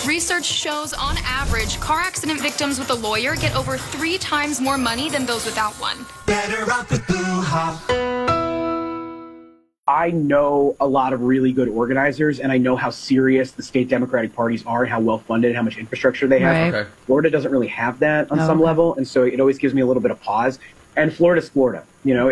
Research shows, on average, car accident victims with a lawyer get over 3 times more money than those without one. Better off with Boo-ha. I know a lot of really good organizers, and I know how serious the state Democratic parties are and how well-funded and how much infrastructure they have. Right. Okay. Florida doesn't really have that on some level, and so it always gives me a little bit of pause. And Florida's Florida. You know,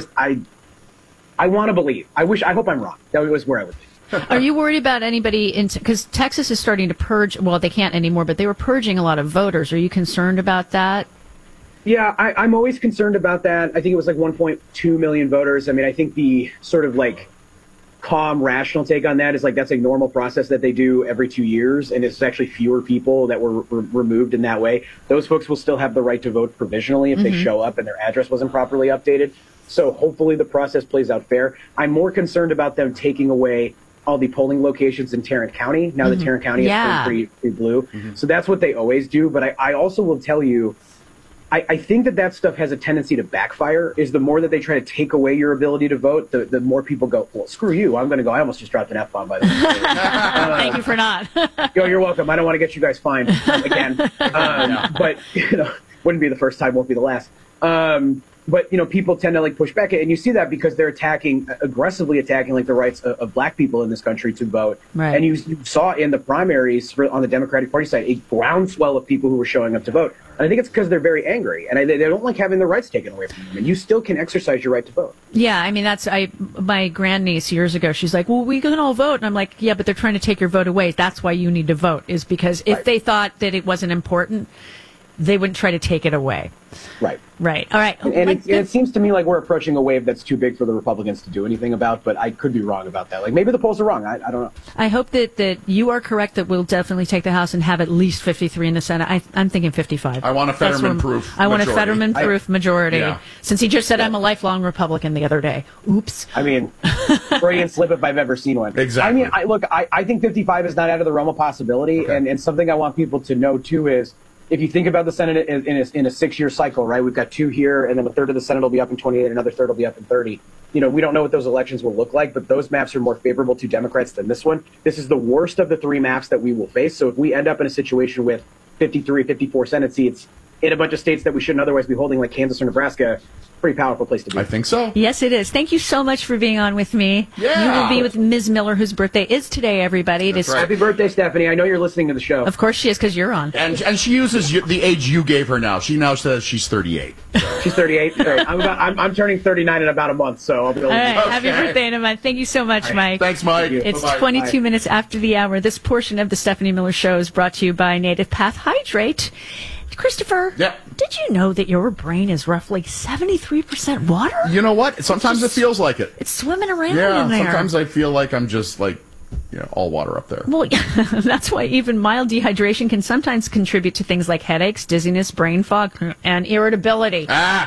I want to believe. I hope I'm wrong. That was where I would be. Are you worried about anybody because Texas is starting to purge? Well, they can't anymore, but they were purging a lot of voters. Are you concerned about that? Yeah, I'm always concerned about that. I think it was like 1.2 million voters. I mean, I think the sort of like calm, rational take on that is like that's a normal process that they do every 2 years, and it's actually fewer people that were removed in that way. Those folks will still have the right to vote provisionally if they show up and their address wasn't properly updated. So hopefully the process plays out fair. I'm more concerned about them taking away all the polling locations in Tarrant County. Now that Tarrant County is pretty blue. So that's what they always do. But I also will tell you, I think that stuff has a tendency to backfire. Is the more that they try to take away your ability to vote, the more people go, well, screw you. I'm going to go. I almost just dropped an F-bomb, by the way. Thank you for not. You're welcome. I don't want to get you guys fined again. But, wouldn't be the first time, won't be the last. But, people tend to, push back. And you see that because they're aggressively attacking, the rights of black people in this country to vote. Right. And you saw in the primaries on the Democratic Party side a groundswell of people who were showing up to vote. And I think it's because they're very angry. And they don't like having their rights taken away from them. And you still can exercise your right to vote. Yeah, I mean, my grandniece years ago, she's like, well, we can all vote. And I'm like, yeah, but they're trying to take your vote away. That's why you need to vote, is because if they thought that it wasn't important, they wouldn't try to take it away. Right. Right. All right. And it seems to me like we're approaching a wave that's too big for the Republicans to do anything about, but I could be wrong about that. Maybe the polls are wrong. I don't know. I hope that you are correct, that we'll definitely take the House and have at least 53 in the Senate. I'm thinking 55. I want a Fetterman-proof majority. I want a Fetterman-proof majority. Yeah. Since he just said I'm a lifelong Republican the other day. Oops. I mean, Freudian slip if I've ever seen one. Exactly. I mean, I think 55 is not out of the realm of possibility. Okay. And something I want people to know, too, is if you think about the Senate in a 6-year cycle, right, we've got 2 here, and then a third of the Senate will be up in 28, another third will be up in 30. We don't know what those elections will look like, but those maps are more favorable to Democrats than this one. This is the worst of the 3 maps that we will face. So if we end up in a situation with 53, 54 Senate seats in a bunch of states that we shouldn't otherwise be holding, like Kansas or Nebraska, pretty powerful place to be. I think so. Yes, it is. Thank you so much for being on with me. Yeah. You will be with Ms. Miller, whose birthday is today, everybody. That's right. Happy birthday, Stephanie. I know you're listening to the show. Of course she is, because you're on. And she uses the age you gave her now. She now says she's 38. So. She's 38. Great. I'm turning 39 in about a month, so I'll be able to. All right. Happy birthday in a month. Thank you so much, Mike. Thanks, Mike. It's Bye-bye. 22 minutes after the hour. This portion of the Stephanie Miller Show is brought to you by Native Path Hydrate. Christopher, did you know that your brain is roughly 73% water? You know what? Sometimes it feels like it. It's swimming around in there. Sometimes I feel like I'm just all water up there. Well, that's why even mild dehydration can sometimes contribute to things like headaches, dizziness, brain fog, and irritability.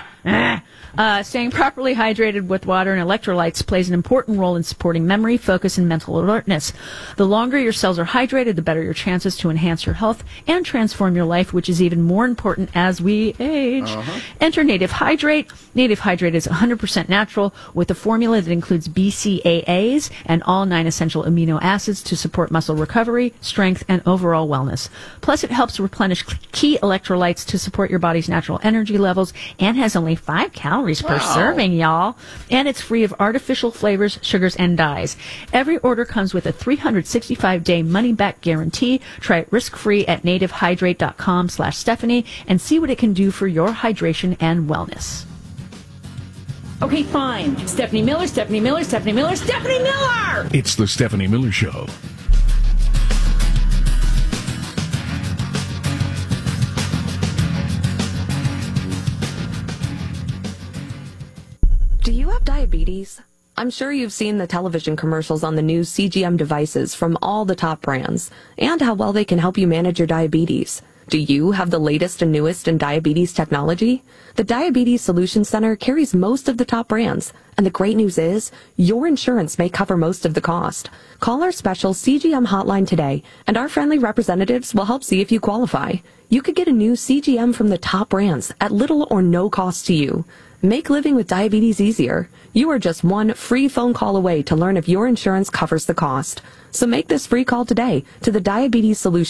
Staying properly hydrated with water and electrolytes plays an important role in supporting memory, focus, and mental alertness. The longer your cells are hydrated, the better your chances to enhance your health and transform your life, which is even more important as we age. Enter Native Hydrate. Native Hydrate is 100% natural with a formula that includes BCAAs and all 9 essential amino acids to support muscle recovery, strength, and overall wellness. Plus, it helps replenish key electrolytes to support your body's natural energy levels and has only 5 calories per serving, y'all. And it's free of artificial flavors, sugars, and dyes. Every order comes with a 365-day money-back guarantee. Try it risk-free at nativehydrate.com/Stephanie and see what it can do for your hydration and wellness. Okay, fine. Stephanie Miller, Stephanie Miller, Stephanie Miller, Stephanie Miller! It's the Stephanie Miller Show. Do you have diabetes? I'm sure you've seen the television commercials on the new CGM devices from all the top brands and how well they can help you manage your diabetes. Do you have the latest and newest in diabetes technology? The Diabetes Solution Center carries most of the top brands, and the great news is your insurance may cover most of the cost. Call our special CGM hotline today, and our friendly representatives will help see if you qualify. You could get a new CGM from the top brands at little or no cost to you. Make living with diabetes easier. You are just one free phone call away to learn if your insurance covers the cost. So make this free call today to the Diabetes Solution